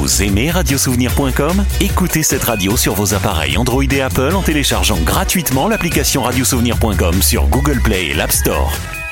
Vous aimez radiosouvenir.com ? Écoutez cette radio sur vos appareils Android et Apple en téléchargeant gratuitement l'application radiosouvenir.com sur Google Play et l'App Store.